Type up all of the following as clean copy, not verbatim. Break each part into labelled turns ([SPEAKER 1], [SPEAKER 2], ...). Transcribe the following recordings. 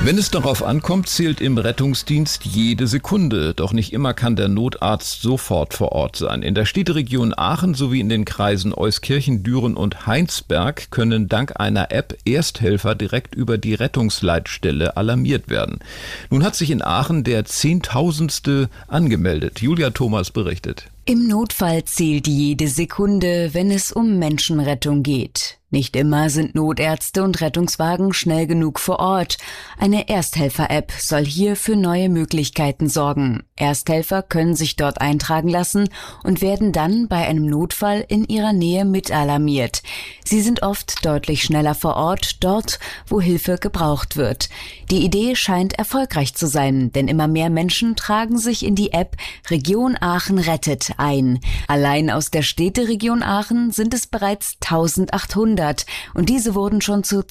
[SPEAKER 1] Wenn es darauf ankommt, zählt im Rettungsdienst jede Sekunde. Doch nicht immer kann der Notarzt sofort vor Ort sein. In der Städteregion Aachen sowie in den Kreisen Euskirchen, Düren und Heinsberg können dank einer App Ersthelfer direkt über die Rettungsleitstelle alarmiert werden. Nun hat sich in Aachen der Zehntausendste angemeldet. Julia Thomas berichtet.
[SPEAKER 2] Im Notfall zählt jede Sekunde, wenn es um Menschenrettung geht. Nicht immer sind Notärzte und Rettungswagen schnell genug vor Ort. Eine Ersthelfer-App soll hier für neue Möglichkeiten sorgen. Ersthelfer können sich dort eintragen lassen und werden dann bei einem Notfall in ihrer Nähe mitalarmiert. Sie sind oft deutlich schneller vor Ort, dort, wo Hilfe gebraucht wird. Die Idee scheint erfolgreich zu sein, denn immer mehr Menschen tragen sich in die App Region Aachen rettet ein. Allein aus der Städteregion Aachen sind es bereits 1800 und diese wurden schon zu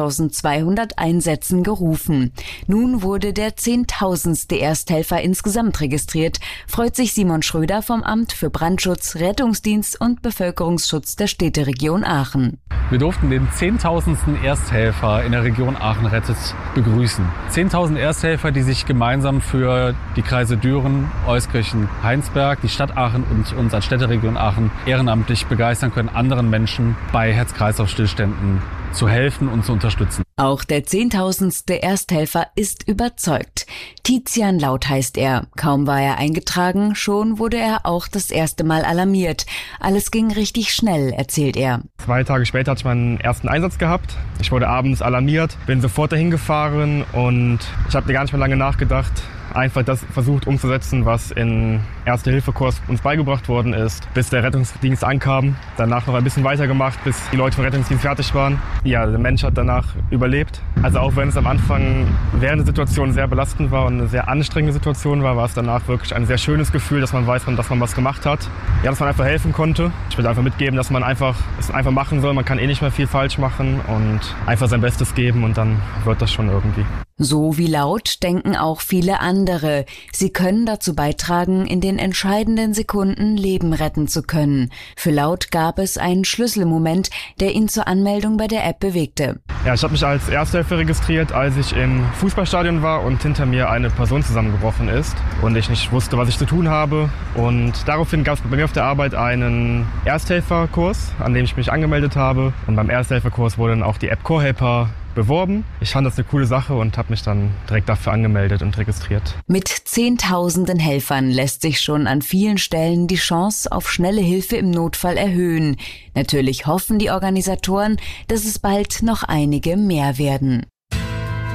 [SPEAKER 2] 2200 Einsätzen gerufen. Nun wurde der 10.000. Ersthelfer insgesamt registriert, freut sich Simon Schröder vom Amt für Brandschutz, Rettungsdienst und Bevölkerungsschutz der Städteregion Aachen.
[SPEAKER 3] Wir durften den 10.000. Ersthelfer in der Region Aachen rettet begrüßen. 10.000 Ersthelfer, die sich gemeinsam für die Kreise Düren, Euskirchen, Heinsberg, die Stadt Aachen und uns als Städteregion Aachen ehrenamtlich begeistern können, anderen Menschen bei Herz-Kreislauf-Stillständen zu helfen und zu unterstützen.
[SPEAKER 2] Auch der 10.000. Ersthelfer ist überzeugt. Tizian Laut heißt er. Kaum war er eingetragen, schon wurde er auch das erste Mal alarmiert. Alles ging richtig schnell, erzählt er.
[SPEAKER 4] 2 Tage später hatte ich meinen ersten Einsatz gehabt. Ich wurde abends alarmiert, bin sofort dahin gefahren und ich habe gar nicht mehr lange nachgedacht. Einfach das versucht umzusetzen, was in Erste-Hilfe-Kurs uns beigebracht worden ist, bis der Rettungsdienst ankam. Danach noch ein bisschen weitergemacht, bis die Leute vom Rettungsdienst fertig waren. Ja, der Mensch hat danach überlebt. Also auch wenn es am Anfang während der Situation sehr belastend war und eine sehr anstrengende Situation war, war es danach wirklich ein sehr schönes Gefühl, dass man weiß, dass man was gemacht hat. Ja, dass man einfach helfen konnte. Ich will einfach mitgeben, dass man es einfach machen soll. Man kann eh nicht mehr viel falsch machen und einfach sein Bestes geben und dann wird das schon irgendwie.
[SPEAKER 2] So wie Laut denken auch viele andere. Sie können dazu beitragen, in den entscheidenden Sekunden Leben retten zu können. Für Laut gab es einen Schlüsselmoment, der ihn zur Anmeldung bei der App bewegte.
[SPEAKER 4] Ja, ich habe mich als Ersthelfer registriert, als ich im Fußballstadion war und hinter mir eine Person zusammengebrochen ist und ich nicht wusste, was ich zu tun habe. Und daraufhin gab es bei mir auf der Arbeit einen Ersthelferkurs, an dem ich mich angemeldet habe. Und beim Ersthelferkurs wurde dann auch die App CoreHelper beworben. Ich fand das eine coole Sache und habe mich dann direkt dafür angemeldet und registriert.
[SPEAKER 2] Mit Zehntausenden Helfern lässt sich schon an vielen Stellen die Chance auf schnelle Hilfe im Notfall erhöhen. Natürlich hoffen die Organisatoren, dass es bald noch einige mehr werden.